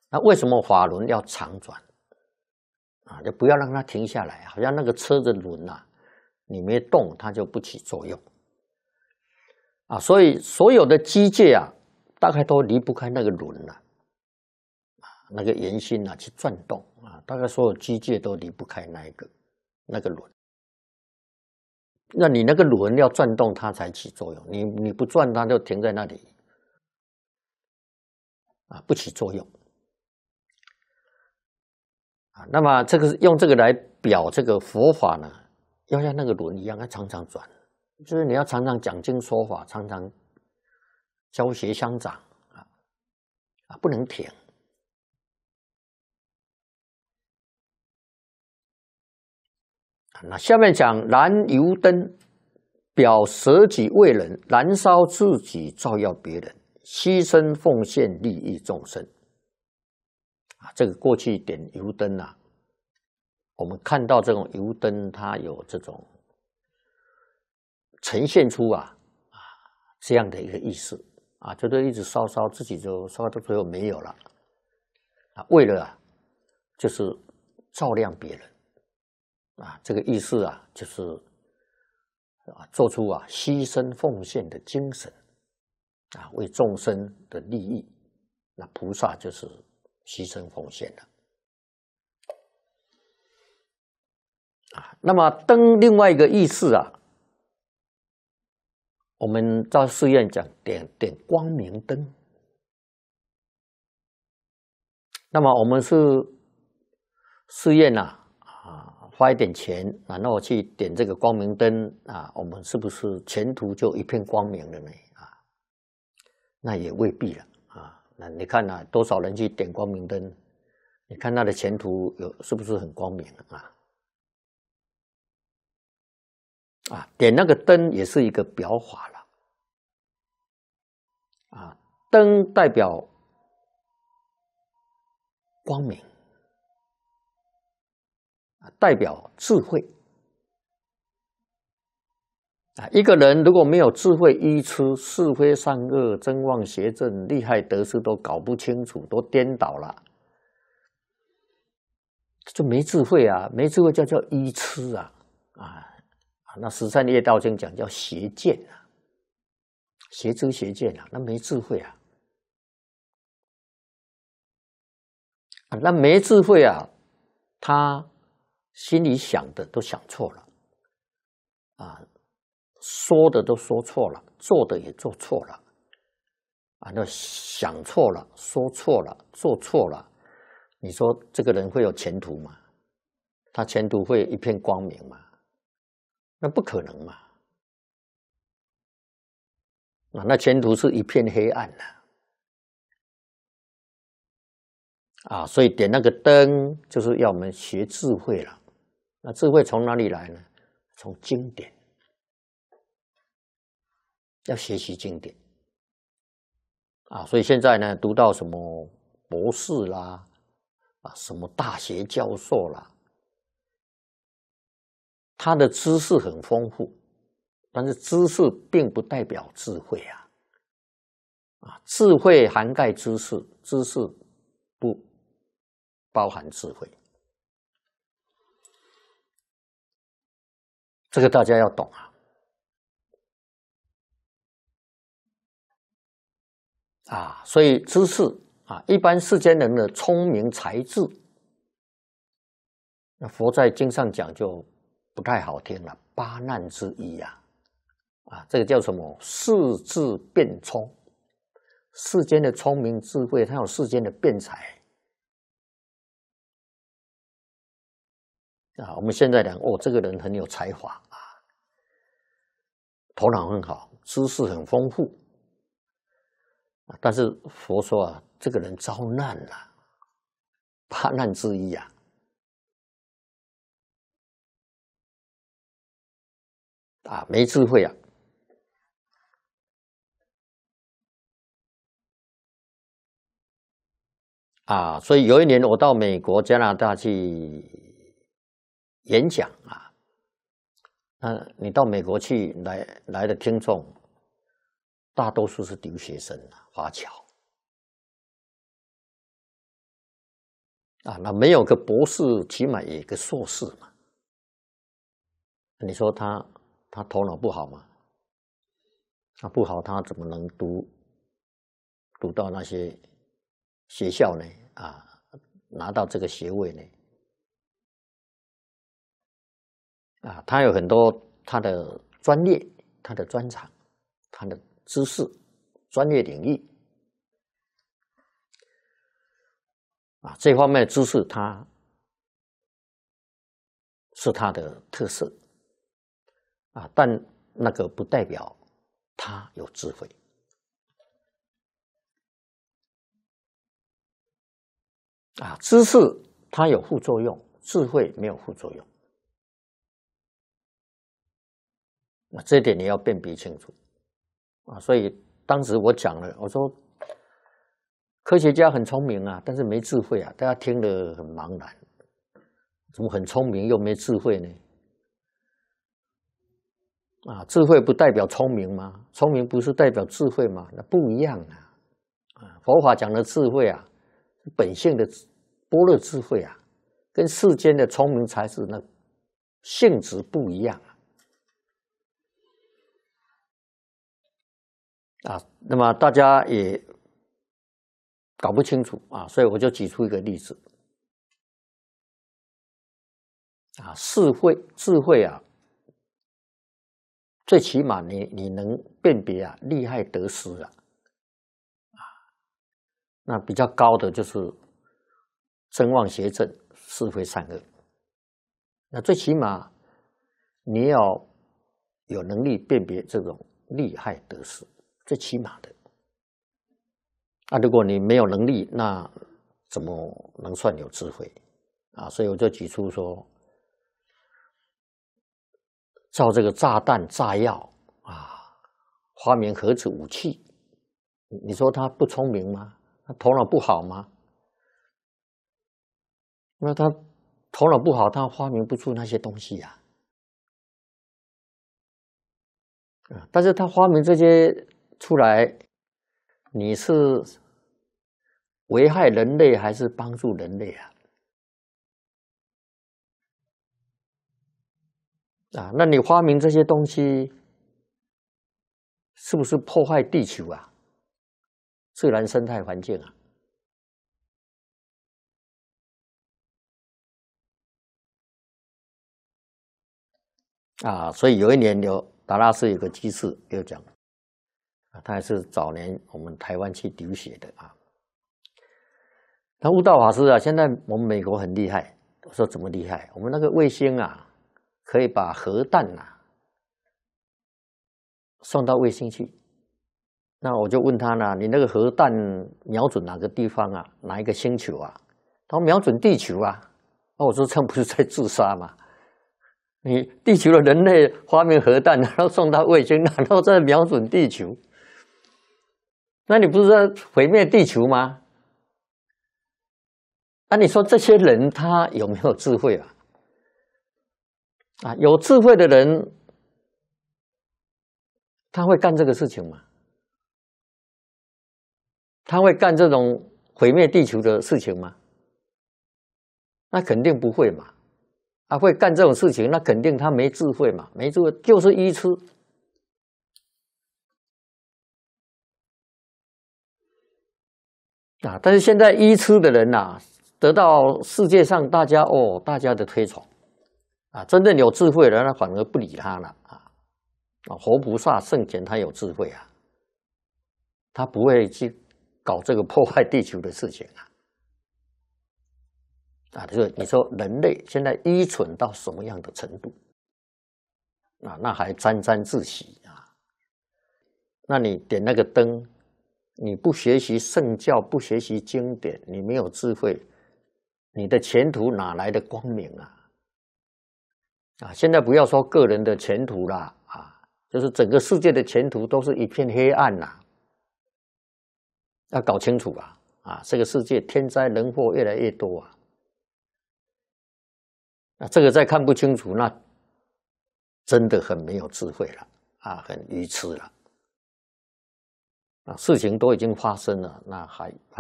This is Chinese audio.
那为什么法轮要常转啊？就不要让它停下来，好像那个车的轮啊，你没动它就不起作用啊。所以所有的机械啊，大概都离不开那个轮啊，那个圆心啊去转动啊，大概所有机械都离不开那个轮。那你那个轮要转动它才起作用，你不转它就停在那里啊，不起作用啊。那么这个用这个来表这个佛法呢，要像那个轮一样，要常常转，就是你要常常讲经说法，常常教学相长啊，不能停。那下面讲燃油灯，表舍己为人，燃烧自己，照耀别人，牺牲奉献，利益众生。啊，这个过去点油灯啊，我们看到这种油灯，它有这种呈现出这样的一个意思啊，就是一直烧，自己就烧到最后没有了啊，为了就是照亮别人。啊，这个意思啊，就是做出牺牲奉献的精神啊，为众生的利益。那菩萨就是牺牲奉献的啊。那么灯另外一个意思啊，我们到寺院讲点光明灯。那么我们是寺院花一点钱，然后去点这个光明灯啊，我们是不是前途就一片光明了呢？啊，那也未必了啊。那你看多少人去点光明灯，你看他的前途是不是很光明啊？点那个灯也是一个表法了啊，灯代表光明。代表智慧啊！一个人如果没有智慧，愚痴、是非善恶、真妄邪正、利害得失都搞不清楚，都颠倒了，就没智慧啊！没智慧叫愚痴那十善业道经讲叫邪见邪知邪见那没智慧那没智慧他心里想的都想错了说的都说错了，做的也做错了那想错了，说错了，做错了，你说这个人会有前途吗？他前途会一片光明吗？那不可能嘛那前途是一片黑暗所以点那个灯就是要我们学智慧了。那智慧从哪里来呢？从经典，要学习经典所以现在呢，读到什么博士啦什么大学教授啦，他的知识很丰富，但是知识并不代表智慧智慧涵盖知识，知识不包含智慧，这个大家要懂所以知识一般世间人的聪明才智，那佛在经上讲就不太好听了，八难之一这个叫什么？世智辩聪，世间的聪明智慧，它有世间的辩才我们现在讲这个人很有才华头脑很好，知识很丰富但是佛说这个人遭难了，八难之一没智慧所以有一年我到美国、加拿大去演讲你到美国去来的听众，大多数是留学生华侨啊，那没有个博士，起码也有个硕士嘛。你说他头脑不好吗？他不好，他怎么能读到那些学校呢？啊，拿到这个学位呢？啊，他有很多他的专业、他的专长、他的知识、专业领域啊，这方面的知识，他是他的特色啊，但那个不代表他有智慧啊，知识它有副作用，智慧没有副作用。那这一点你要辨别清楚啊！所以当时我讲了，我说科学家很聪明啊，但是没智慧啊，大家听得很茫然。怎么很聪明又没智慧呢？啊，智慧不代表聪明吗？聪明不是代表智慧吗？那不一样啊！啊，佛法讲的智慧啊，本性的般若智慧啊，跟世间的聪明才智那性质不一样啊！那么大家也搞不清楚啊，所以我就举出一个例子啊，智慧啊，最起码你能辨别啊利害得失啊，那比较高的就是真妄邪正、是非善恶。那最起码你要有能力辨别这种利害得失，最起码的。啊，如果你没有能力，那怎么能算有智慧啊？所以我就举出说，造这个炸弹、炸药啊，发明核子武器，你说他不聪明吗？他头脑不好吗？那他头脑不好，他发明不出那些东西呀。但是他发明这些出来，你是危害人类还是帮助人类啊？啊，那你发明这些东西，是不是破坏地球啊？自然生态环境啊？啊，所以有一年达拉斯有个居士又讲，他也是早年我们台湾去留学的啊。那悟道法师啊，现在我们美国很厉害。我说怎么厉害？我们那个卫星啊，可以把核弹啊送到卫星去。那我就问他呢，你那个核弹瞄准哪个地方啊？哪一个星球啊？他说瞄准地球啊。那我说这不是在自杀吗？你地球的人类发明核弹，然后送到卫星，然后再瞄准地球，那你不是在毁灭地球吗？那你说这些人他有没有智慧啊？啊，有智慧的人，他会干这个事情吗？他会干这种毁灭地球的事情吗？那肯定不会嘛。他会干这种事情，那肯定他没智慧嘛，没智慧就是愚痴。啊，但是现在愚痴的人呐，得到世界上大家的推崇啊，真正有智慧的人，他反而不理他了啊。活菩萨圣贤他有智慧啊，他不会去搞这个破坏地球的事情啊。啊，就是你说人类现在愚蠢到什么样的程度啊？那还沾沾自喜啊？那你点那个灯，你不学习圣教，不学习经典，你没有智慧，你的前途哪来的光明啊？啊，现在不要说个人的前途啦，啊，就是整个世界的前途都是一片黑暗呐。要搞清楚啊！啊，这个世界天灾人祸越来越多啊。那这个再看不清楚，那真的很没有智慧了啊，很愚痴了啊！事情都已经发生了，那还